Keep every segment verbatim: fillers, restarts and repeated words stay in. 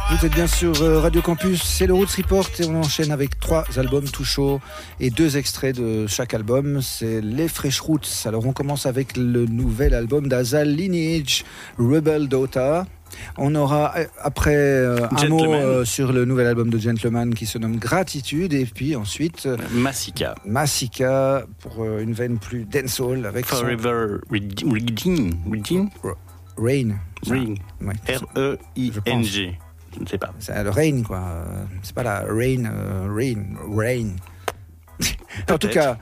Vous êtes bien sur Radio Campus, c'est le Roots Report et on enchaîne avec trois albums tout chauds et deux extraits de chaque album. C'est les Fresh Roots. Alors on commence avec le nouvel album d'Azal Lineage, Rebel Daughter. On aura après euh, un mot euh, sur le nouvel album de Gentleman qui se nomme Gratitude et puis ensuite euh, Massika. Massika pour euh, une veine plus dancehall avec Forever son... Reading Reading Rain. Rain. Ouais. R E I N G. Je ne sais pas. C'est le rain, quoi. C'est pas la rain, euh, rain, rain. en tout cas,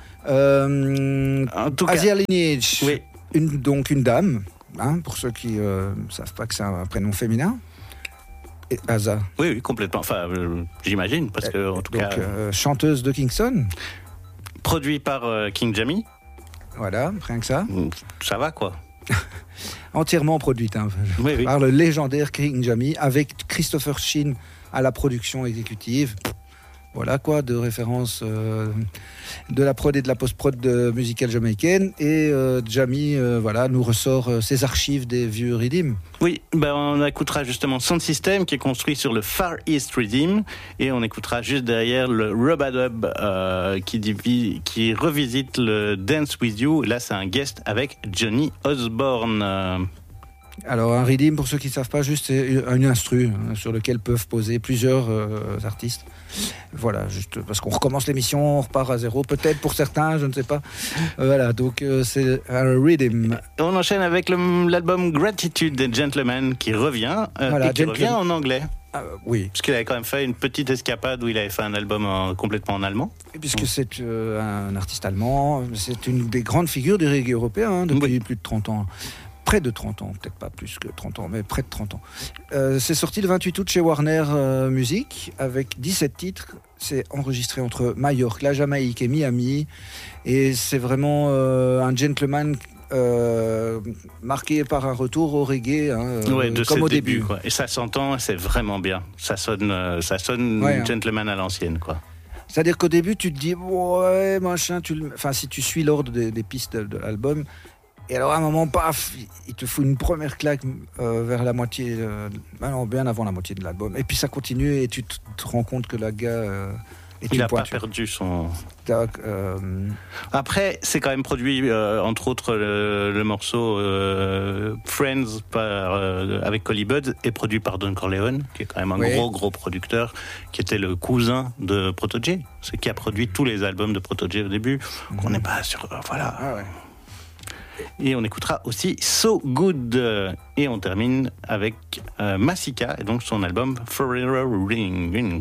euh, en tout Asia cas, Lineage, oui. une, donc une dame, hein, pour ceux qui ne euh, savent pas que c'est un prénom féminin. Et Asa. Oui, oui, complètement. Enfin, euh, j'imagine, parce que en tout donc, cas, euh, chanteuse de Kingston. Produit par euh, King Jammy. Voilà, rien que ça. Ça va, quoi. Entièrement produite hein, oui, oui. par le légendaire King Jammy avec Christopher Sheen à la production exécutive. Voilà quoi, de référence euh, de la prod et de la post-prod de musicale jamaïcaine. Et euh, Jammy euh, voilà, nous ressort euh, ses archives des vieux Riddim. Oui, ben on écoutera justement Sound System qui est construit sur le Far East Riddim. Et on écoutera juste derrière le Rub-a-Dub euh, qui, divi- qui revisite le Dance With You. Là, c'est un guest avec Johnny Osborne. Euh, Alors un riddim, pour ceux qui ne savent pas, juste c'est une instru hein, sur lequel peuvent poser plusieurs euh, artistes. Voilà, juste parce qu'on recommence l'émission, on repart à zéro, peut-être pour certains, je ne sais pas. Euh, voilà, donc euh, c'est un riddim. On enchaîne avec le, l'album Gratitude des Gentleman qui revient, euh, voilà, et qui Gentleman. revient en anglais. Ah, oui. Parce qu'il avait quand même fait une petite escapade où il avait fait un album en, complètement en allemand. Et puisque mmh. c'est euh, un artiste allemand, c'est une des grandes figures du reggae européen hein, depuis oui. plus de trente ans. Près de trente ans, peut-être pas plus que trente ans, mais près de trente ans. Euh, c'est sorti le vingt-huit août chez Warner euh, Music, avec dix-sept titres. C'est enregistré entre Majorque, la Jamaïque et Miami. Et c'est vraiment euh, un gentleman euh, marqué par un retour au reggae, hein, ouais, de comme au début. début. Quoi. Et ça s'entend, c'est vraiment bien. Ça sonne, euh, ça sonne ouais, gentleman hein. à l'ancienne, quoi. C'est-à-dire qu'au début, tu te dis, ouais, machin, tu le... enfin, si tu suis l'ordre des, des pistes de, de l'album... Et alors à un moment, paf, il te fout une première claque euh, vers la moitié, euh, non, bien avant la moitié de l'album. Et puis ça continue et tu te, te rends compte que la gars euh, est il une n'a pas pointure. perdu son... Euh... Après, c'est quand même produit, euh, entre autres, le, le morceau euh, Friends par, euh, avec Collie Buddz est produit par Don Corleone, qui est quand même un oui. gros, gros producteur, qui était le cousin de Proto J, c'est qui a produit tous les albums de Proto J au début. Mm-hmm. On n'est pas sur... Euh, voilà. Ah ouais. Et on écoutera aussi So Good. Et on termine avec euh, Massika, et donc son album Forever Ring.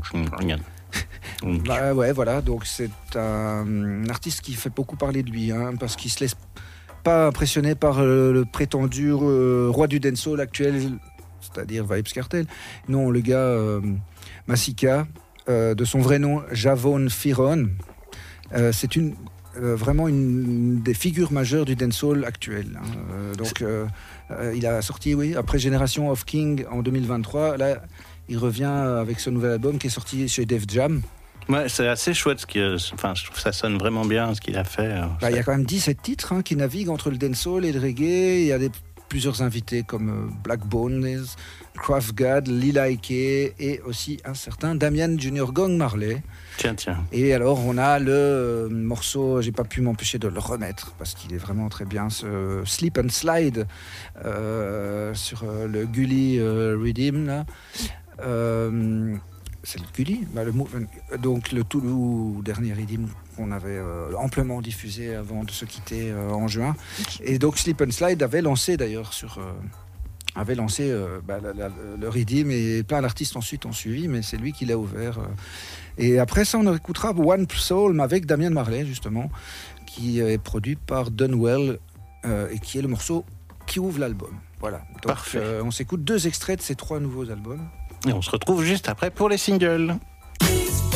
Bah ouais, voilà, donc c'est un, un artiste qui fait beaucoup parler de lui, hein, parce qu'il se laisse pas impressionner par euh, le prétendu euh, roi du dancehall actuel, c'est-à-dire Vybz Kartel. Non, le gars euh, Massika, euh, de son vrai nom Javon Firon, euh, c'est une Euh, vraiment une des figures majeures du dancehall actuel. Hein. Euh, donc, euh, euh, il a sorti, oui, après Generation of King en deux mille vingt-trois. Là, il revient avec ce nouvel album qui est sorti chez Def Jam. Ouais, c'est assez chouette. Ce qui, enfin, je trouve que ça sonne vraiment bien ce qu'il a fait. Bah, il y a quand même dix-sept titres hein, qui naviguent entre le dancehall et le reggae. Il y a des, plusieurs invités comme euh, Black Bones, Craft God, Lila Ike et aussi un certain Damian Junior Gong Marley. Tiens, tiens. Et alors, on a le euh, morceau, j'ai pas pu m'empêcher de le remettre parce qu'il est vraiment très bien, ce Slip and Slide euh, sur euh, le Gully euh, Riddim, là. Euh, c'est le Gully bah, le, donc le tout dernier Riddim qu'on avait euh, amplement diffusé avant de se quitter euh, en juin. Et donc, Slip and Slide avait lancé d'ailleurs sur... Euh, avait lancé euh, bah, la, la, le Riddim et plein d'artistes ensuite ont suivi, mais c'est lui qui l'a ouvert. Euh. Et après ça, on écoutera One Soul avec Damian Marley, justement, qui est produit par Dunwell euh, et qui est le morceau qui ouvre l'album. Voilà. Donc, parfait. Euh, on s'écoute deux extraits de ces trois nouveaux albums. Et on se retrouve juste après pour les singles.